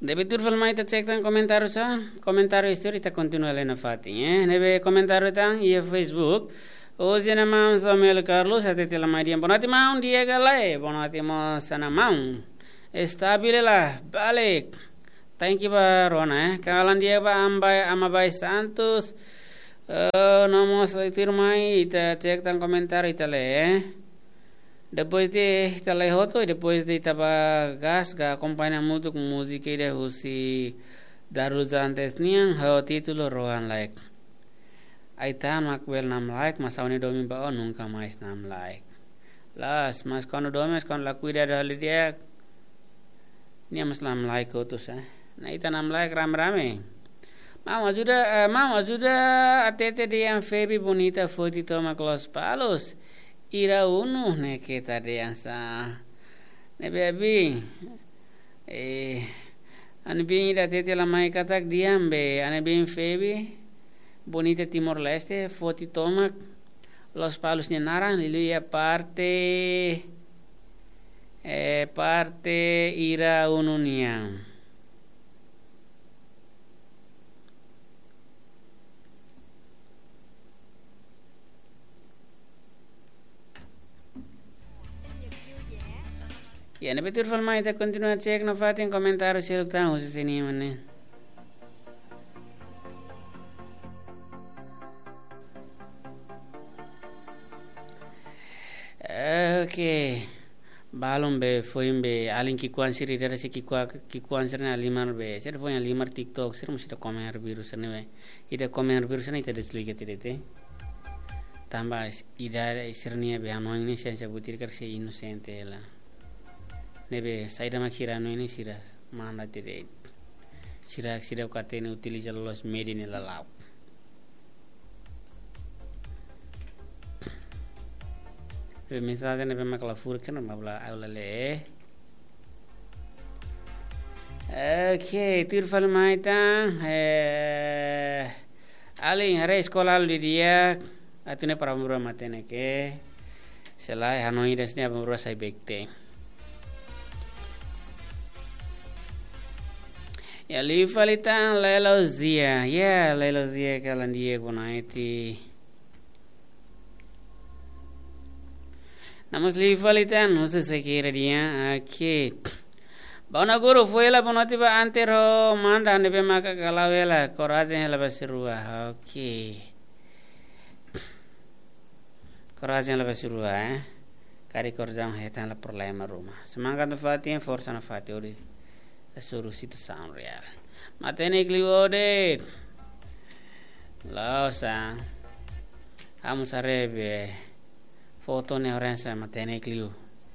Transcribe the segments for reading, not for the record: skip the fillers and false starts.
Debitur filmai ta cek tang komentaru sa komentaru histori ta continua lena fati nebe komentaru tang ia Facebook hoje na mão Samuel Carlos até tela maria bonati mão dia galai bonati mo sana mão estabile la balik thank you ba rona kalan dia ba ambai amabai Santos nomos firmai ta cek tang komentaru itale depois de telehoto e depois de taba gas ga acompanha muito com música e husi darus antes niang ho título rohan like aitan makwel nam like masauni domi ba nunca mais nam like las mas quando domes quando la cuida da dia ni mas nam like ho tu sa na ita nam like ram rame mau ajuda atete de yang febi bonita foi toma Los Palos ira unu ne kita de yang sa ne bebi ane bin ira tete la mai katak diambe ane bin febi bonita Timor Leste foti toma Los Palos ni naran liluya parte ira unu niang ya ne betul filma ita continua cek no fatin komentar siluk tang usus ini mana okay balum be foim be alin ki kuan siri dara se ki kuan sirna limar be ser foi limar TikTok ser musita komen virus ne be ida komen virus ne ita desliga tirete tamba ida sirnia be ano ini sense butir kar se innocente la nebe saida makira no ini siras mana tire sirak katene utiliza los made in la lau nebe mensagem nebe makla furkan mabla aulale okay tirfal maita ali hare sekolah di dia atune para mura matene ke selai hanoi desnya mura sai bekte ya lifalitan lelozia kalan dia bonaiti namus lifalitan huse sekira dia okay bona guru fuela bonati ba antero manda nebe maka kalawela coraje hela basirua okay coraje hela basirua kari korjam hetan la problema rumah semangat fatin forza na fati ori suruh situ sound real matene kliode lausa kamu sarebe foto ne orang sa matene kliu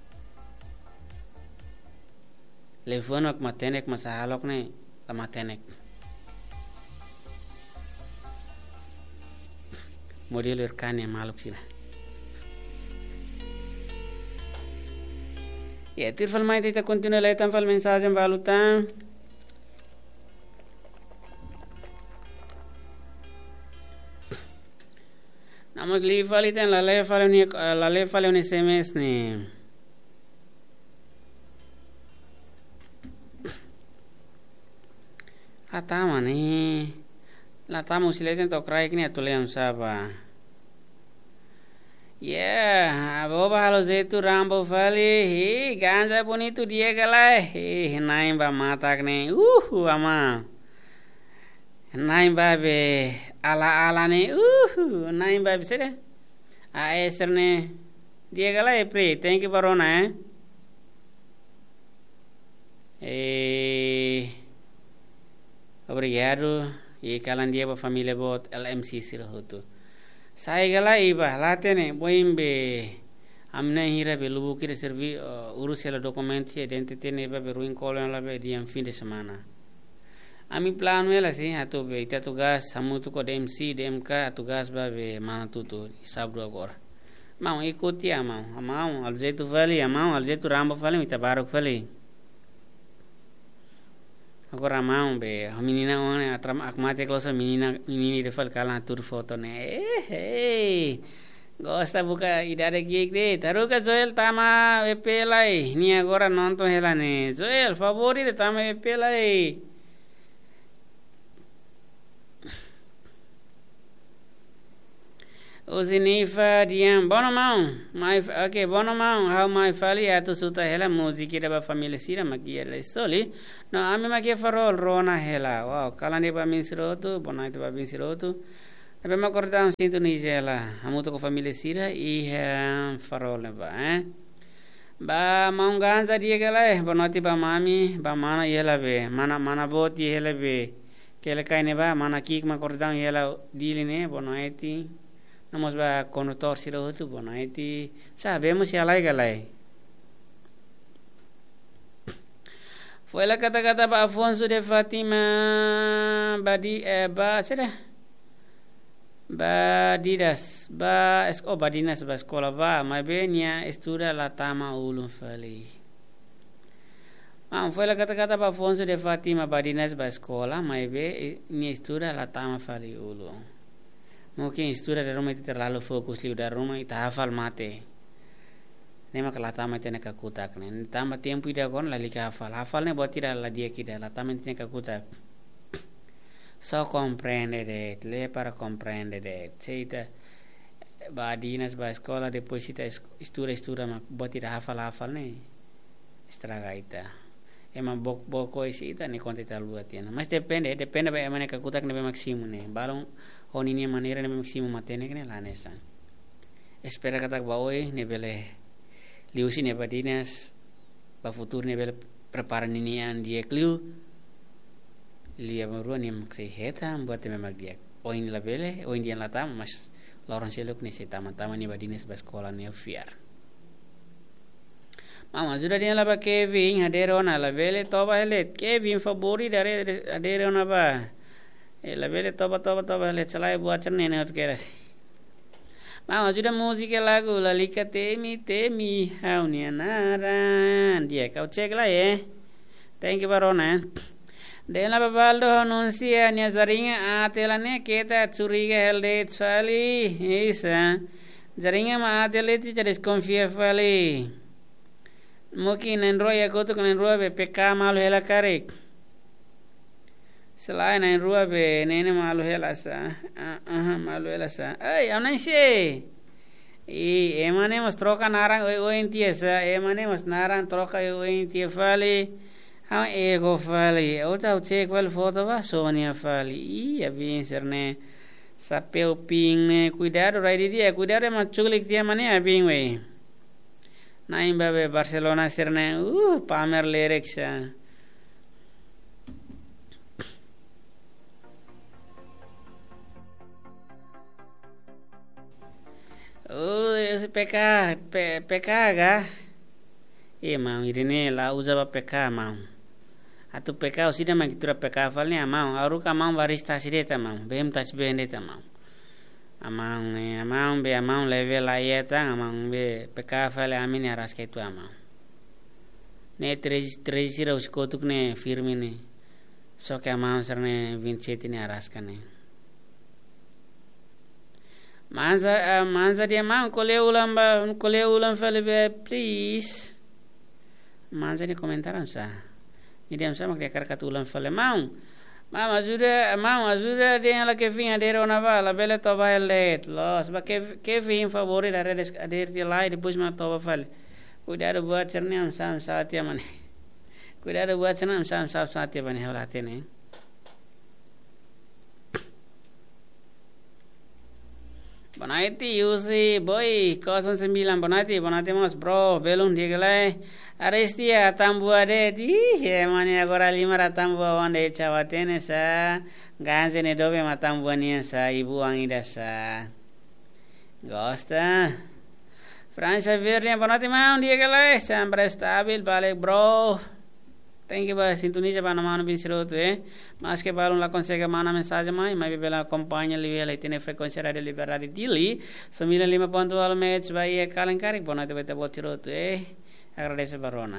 lefonok matenek masahalok ne la matenek model irkane maluk sila ya tirfal mai kita continua leitan fal mensagem valutan namos li falitan la le fale un SMS ne atama ni la tamu siletan to kraik ni atuleam saba ya boba halo zetu rambo fali ganja bonito dia galai naim ba matak ne ama naim ba be ala ne naim ba sede a eser ne dia galai pre thank you barona obrigado e kalan dia ba família bot LMC sirahoto sai gala iba latene boimbe amne hira be lubu kire servi urusela documenti identite ne be ruin kolon la be diam fin de semana ami plan wela si ato be ita tugas samutu ko DMC DMK tugas ba be mana tutu sabdo agora mau ikuti mau aljetu vali mau aljetu rambo vali mita barok vali agora mau be menina one atram akmate klosa menina de fal kala tur foto ne Gosta buka idare gig deh. Taruka Joel tama epelai. Ni agora nonton helane. Joel favorito tama epelai. Usinifa diam bono mau. Bono mau how mai fali atu suta hela music da ba família sira magia le soli. No ami magia farol rona hela. Wow, kalani ba minsirotu, bona itu ba minsirotu. Tapi ma cortamos sintonia lá, a muita com a família Sira e farol ba, ba maunganza dia que lá, bonoti ba mami, ba mana ela be, mana bot ela be, que ela cai neba, mana kik ma cortamos ela dili ne, bonoti, namos ba condutor Sira outro bonoti, sabemos se ela galai. Foi lá kata ba Afonso de Fatima, ba será? Badinas ba sekolah ba mabenya estuda la tama ulun fali. Foi la kata ba Afonso de Fatima Badinas ba sekolah mabe ni estuda la tama fali ulun. Mungkin estuda da rumah terlalu fokus li da rumah ita hafal mate. Nema kala tama tene kakutak ne. Tamba tempo ida kon la lika hafal ne buat tidak la dia kida la tama tene kakutak. So comprendere, le para comprendere. Seita badinas ba sekolah depois ita estuda ma boti da hafal ne. Estraga ita. Ema boko ita ne konta ita luat ya. Mas depende ba emane kakutak ne maksimum ne. Balong honini manera ne maksimum matene ne lanesa. Espera katak ba oi ne bele liusi ne badinas ba futur ne bele prepara ninian dia kliu. Lia marua ni maksai heta buat memang dia oin la bele oin dia la tama mas loron seluk ni tama ni badinas ba sekolah ni fiar mama sudah dia la ba Kevin haderona la bele toba helet Kevin favori dari haderona ba la bele toba helet salai buat cerne ne keras mama sudah musik lagu la lika temi haunia naran dia kau cek lah ya thank you barona Dela babaldo anuncia nia zaringa atelane keta curiga helde fali isa zaringa ma ateleti jadi confia fali mungkin enroya kotu kan enroya be peka malu hela karek selain enroya be nene malu hela sa malu hela sa ay ananse emane mas troca narang o entiesa emane mas narang troca o entie fali ego fali, outra cek val foto ba Sonia fali, iya binser ne, sapeu ping ne, cuidado rai dia, cuidado ma culik dia mane abing we, naim babe Barcelona serne, pamer lereksa. Esse PK ga, mau ini la usaba PK mau. Atu PK usida magitura PK falni amang aruka amang barista sideta amang bem tas bendeta amang amang level ayeta amang be PK fale amini aras ketu amang ne trezira uskotuk ne firmi ne so ke amang serne 27 ne aras kane manza dia amang kole ulam fale be please manza ni komentaran sa Ini sama dia karkat ulang fale mau. Mama sudah dia la Kevin adere ona va la belle toba elet. Los ba Kevin favorit adere dia lai depois ma toba fale. Cuidado buat cernya sam saat ya mane. Cuidado buat cernya sam saat ya mane hola tene. Bonaiti usi boy 09 Bonati mas bro belum dia gelai arestia tambua de mani agora lima tambua onde cawatene sa ganze ne dobe matambua nia sa ibu angida sa gosta Francia Verlia Bonati mau dia gelai sempre stabil balik bro Thank you ba sintonia ba namano binsiroto mas que balon la consegue mana mensagem mai bela acompanha livela e tem frequência radio liberdade dili 95.1 MHz vai kalenkari bonate beta botiroto agradece barona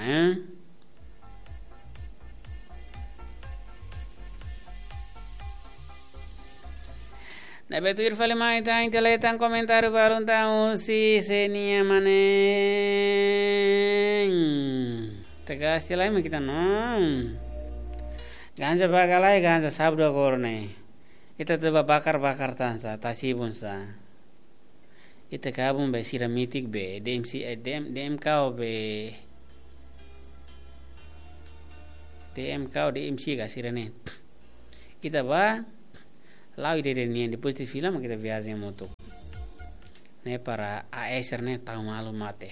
Na betuir fale mai ta inteletang komentar balun ta si senia mane. Tegas tilai me kita non. Ganja bagalai ganja sabdo korne. Ita teba bakar tansa tasibun sa. Ita kabum be siramitik be dem kau be dem kau DMC ga sirane. Ita ba lau ide ni di positif film kita viaje moto. Ne para ASR ne tahu malu mate.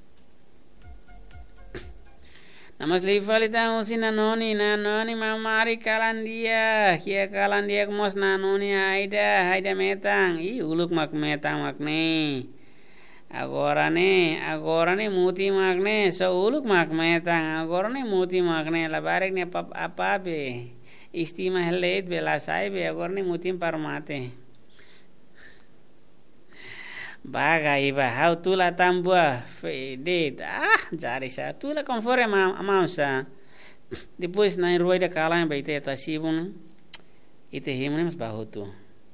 Namas leifali tahu si nanoni mamari kalandia kia kalandia kemos nanoni haida metang uluk mak metang makne agora ne muti makne so uluk mak metang agora ne muti makne labarek ne apa be istima hellet bela sai be agora ne mutim parmate baga iba hau tula tambua fede jari sa tula conforme amausa depois na rua da kala ba ite tasibun ite himne mas bahutu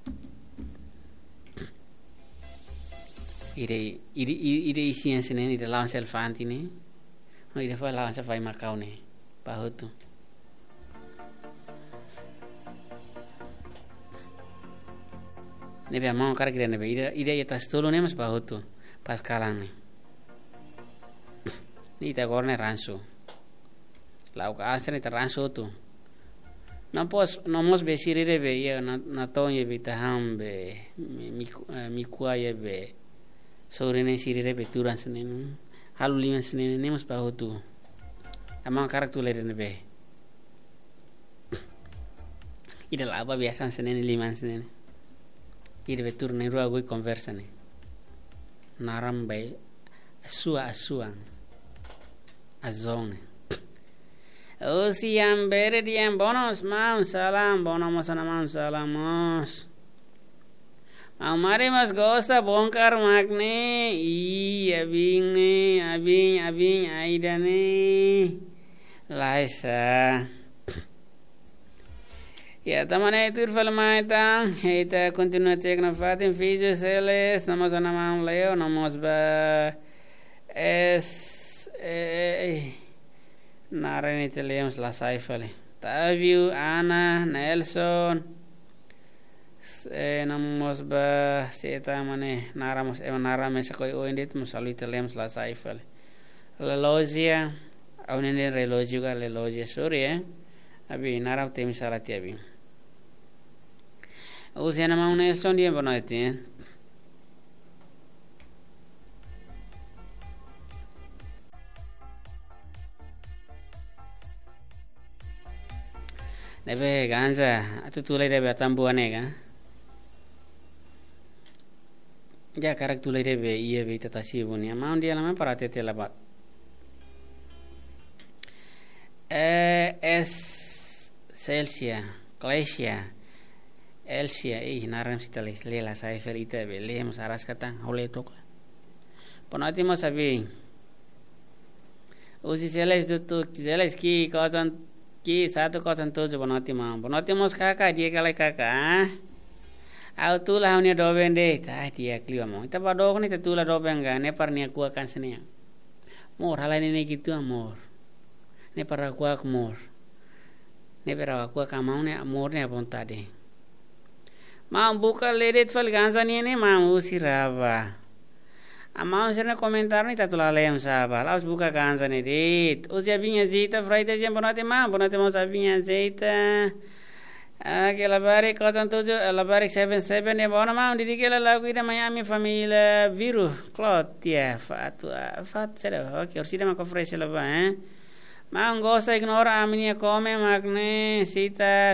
ide isian senen ide lawan selfantine no ide fa lawan sa fai makau ne bahutu nebe amang kara kira nebe ida tas tolo ne mas bahutu pas kalang ne ni ita gorne ranso lau ka asre ita ranso tu no mos be sirire be ya na tonye be taham be mi kuaya be sorene sirire be turan senen halu liman senen ne mas bahutu amang kara tu lere nebe ida laba biasa senen liman senen ide betur ne rua goi conversa ne naram bay asuang azone o siam bere diam bonos mam salam bonamos anamam salamos amare mas gosta bonkar magne abing aidane laisa ya tamane tur falmaita eta continua cek na fatin fijo seles namos anamam leo namos ba narani telems la saifale Taviu Ana Nelson namos ba seta mane naramos narame sakoi oindit musalui telems la saifale lelogia aunene relogio ga lelogia sorry abi narap tem salati abi usiana mau Nelson dia bonoiti nebe ganja atu tulai debe tambuane ga ja karak tulai debe iya be tatasi bunia mau dia lama parate telabat Celsia Glacia Elsia naram sitali lela sai ferita be lemos aras katang hole tok ponati mo sabi usi seles dutu seles ki kazan ki satu kazan tojo ponati mos kaka dia kalai kaka au tula haunia dobende ta dia kliwa mo ita badok ni tula dobenga ne parnia ku akan senia mor halani ne gitu amor ne para ku akmor ne para ku akamau ne amor ne vontade mau buka ledet fal ganza ni ne mau siraba amau sirna komentar ni tatula lem saba laus buka ganza ni dit usia binya zita friday jam bonate mo sabinya zita que labari kazan tuju labari 77 ne bona mau didikela lagu ida Miami família viru Clotia fat sera ok orsida ma kofrese laba mau ngosa ignora aminia come magne sita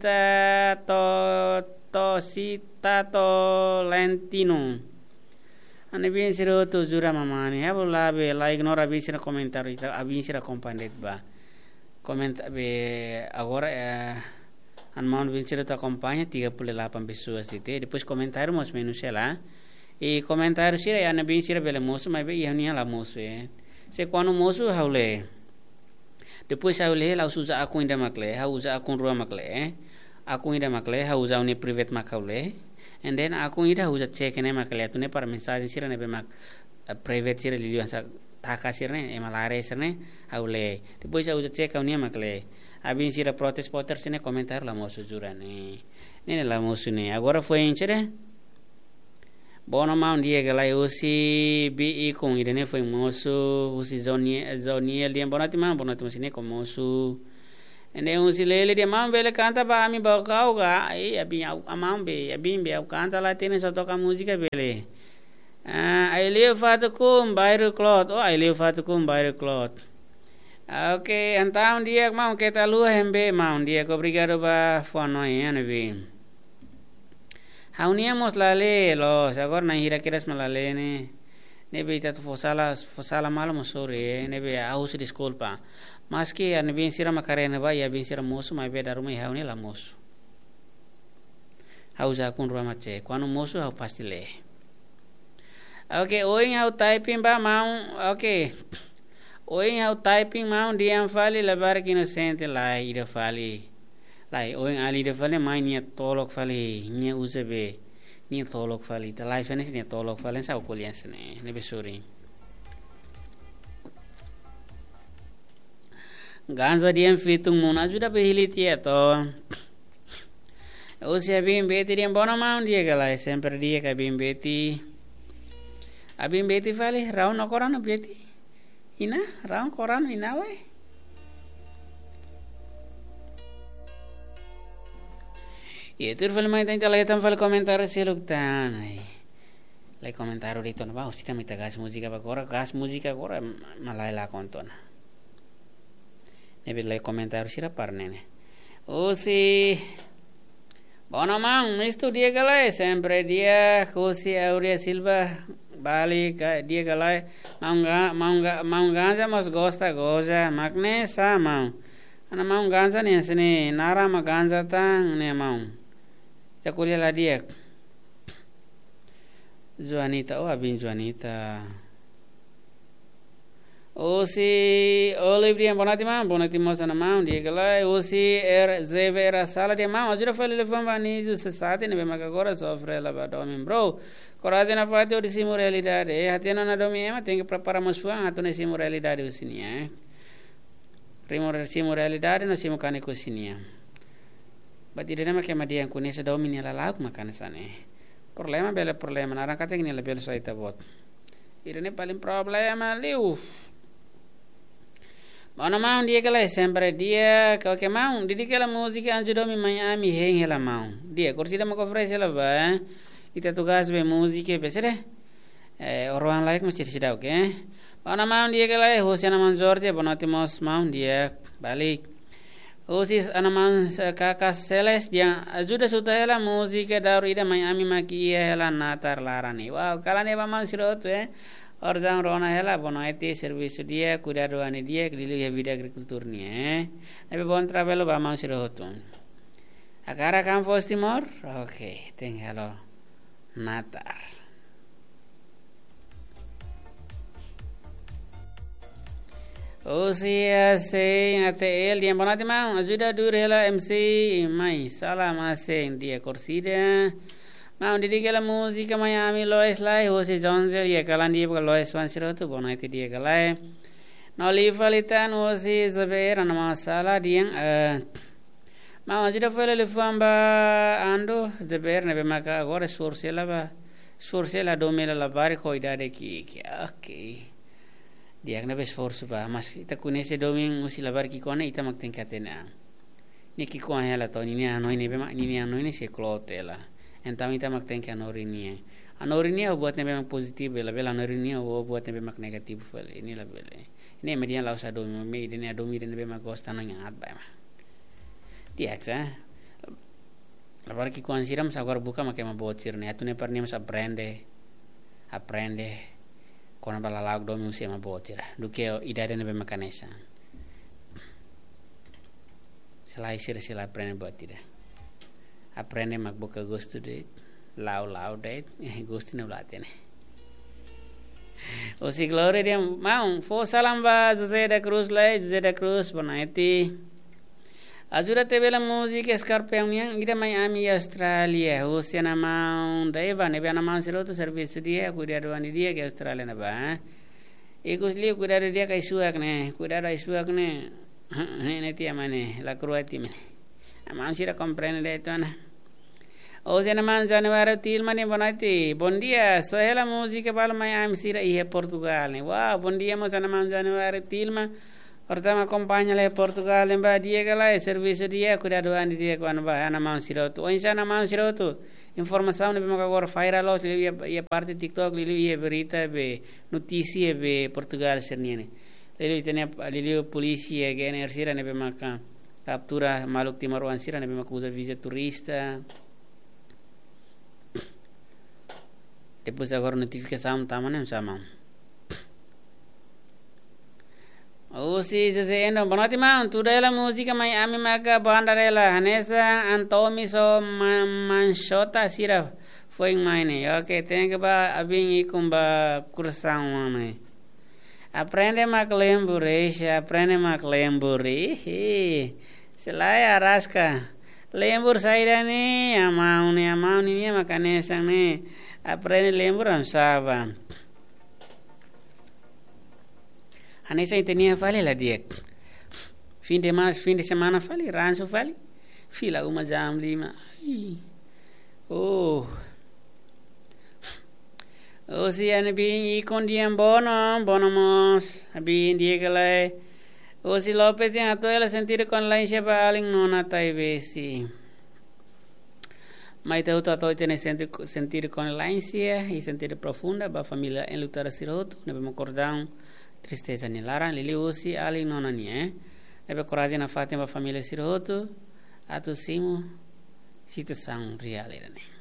to lentino ane bien siro to jura mamani habo labe la ignora bisira comentar ita abisira compandet ba comenta be agora anmon vincere tu acompanha 38 pessoas de depois comentário mos menos lá e comentário sira ya na vincere bele moço mas be ia la moço se quando moço haule depois haule la usa aku inda makle ha usa aku rua makle aku inda makle ha usa uni private makaule and then aku ida hujat check ne makale tune par mensagem sira ne bemak private sira lilian sa taka sirne emalare sirne aule depois a hujat check aunia makale abin sira protes poter sine comentar la moço jurane ne la moço ne agora foi enchere bono ma un dia que lá usi bi com irene foi moço usi zoniel dia bonati ma sine com moço ene usi lele dia ma bele canta ba mi ba ga ai abi amambe abimbe au canta lá tem só toca música bele ai leo fato com bairro cloth ai leo fato com bairro cloth okay então um dia ma que tá lua hembe ma un dia que obrigado ba fono ene bem Hauníamos la ley, los agora na hira queres malale ne beita tu fosala malo mosore ne be aus desculpa mas que a nebin sira makarene ba ya bin sira moço mas be daru mai hauni la moço hausa kun rua mache quando moço hau pastile okay oi hau typing ba mau okay oi hau typing mau diam fali lebar inocente la ida fali lai oing ali de fale mai nia tolok fale nia uzebe nia tolok fale ta life ne nia tolok fale sa ukolian sene ne besuri ganza diem fitung mona juda behili tia to o se bim beti diem bona maun dia galai sempre dia ka bim beti abim beti fale raun no korano beti ina raun korano ina we y tu film mai tenta lai tam fal komentar se luktan lai komentar dito na ba usita mita gas musika ba gas musika gora malai la kontona nebe lai komentar sira parnene o si bona mang mistu dia galai sempre dia Jose Aurea Silva Bali dia galai mau ganza mas gosta goza magne sa mau ana mau ganza ne sene nara ma ganza tang ne mau ta kulia la dia Juanita abin Juanita o si olivria bonati mo sana mau dia galai o si zevera sala dia mau ajira fale le famba ni su sate ne bema agora sofre la badomin bro coragem na fate o disimu realidade hatiana na domi ema tem que preparar mas fuang atau nesimu realidade usini simu realidade no simu kane kusinia bati dena make madia kunesa domini la lauk makane sane problema bela problema narang kata ini lebel so ita bot irene paling problema liu mana mau dia kala sempre dia kau ke mau didi kala musika anjo domi Miami heng hela mau dia kursi da mako fresh la ba ita tugas be musike besere orang lain mesti sidau ke mana mau dia kala Hosiana Manjorje bonatimos mau dia balik Osis anaman kakak Seles dia ajuda sutahela musika daru ida Miami maki hela natar larani wow kala ne ba man sirot Orzang rona hela bonaiti servisu dia kudadoani dia kedilu ya vida agrikultur ni nabe bon travel ba man sirot akara kam fos timor okay teng hello natar o sia se ate el dia bonati mau ajuda dur hela MC mai salam aseng dia korsida mau didi kala musika Miami Lois lai o si Jonzel ya kalan dia buka Lois wan sirotu bonati dia kalai no livalitan o si zaber ana masala dia mau ajuda fele le famba ando zaber ne be maka agora sforsela domela la bari koidade ki okay dia kena besforce ba mas ita kunese doming usi labar ki kone ita mak tengkatena ni ki ko hela to ni ano ni be mak ni ano ni se klotela entam ita mak tengka anorinia buat ne memang positif bela anorinia buat ne mak negatif fele ini la bele ini median la usa domi me ini adomi ne be mak gostana ngat ba dia ksa labar ki kon siram sagor buka make ma botir ne atune parni mas aprende kona bala laug domi usia ma botira duke idade ne be makanesa selai sila aprende botira aprende mak boka gostu de lau de gostu ne ulatene o si gloria dia mau fo salam ba Jose da Cruz bonaiti Ajuda teve la música escarpeão ida Miami Australia Rússia na mão da Eva nebe na mão seroto serviço dia cuidado ani dia que Australia na ba ikus li cuidado dia kai suak ne cuidado ai suak ne ne tia mane la Croati mane amam sira comprende itu na hoje na mão Januário til mane bonati bom dia só ela música para Miami sira e Portugal ne wow bom dia mo na mão Januário til ma Pertama kompanya Portugal emba dia kala serviço dia cuidado andi dia quando vai ana mão siroto ou insana mão siroto informação ne bema agora viral los ia parte TikTok ia berita be notícia be Portugal serniane lili tenia lili polícia que energia ne bema captura maluk timor wansira ne bema usa visa turista depois agora notificação tamane sama Oh si Joseno bonati man tu dela música Miami maga bandarela Hanesa Antomi so manshota sira foi mine okay tem que ba abin ikum ba kursang mane aprende mak lemburesha aprende mak lemburi selai araska lembur saira ni amau ni makanesa ni aprende lembur am saban Anessa tenía fale la dia. Fin de semana fale, rancho fale. Fila uma jam lima. Oh. Oh si ane bin ikon diam bonomos. Bin dia galai. Oh si Lopez yang atau ela sentir con la incha paling nona tai besi. Mai tahu tahu tiene sentir con la incha y sentir profunda ba familia en lutar siroto. Nebe macordão. Tristeza ni larang lili usi ali nona ni ebe coragem na fatima família siroto atu simu situação real era ne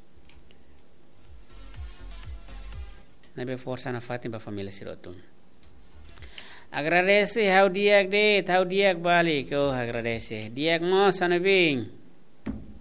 nebe força na fatima família siroto agradece how diak de how diak balik oh agradece diak mo sana bing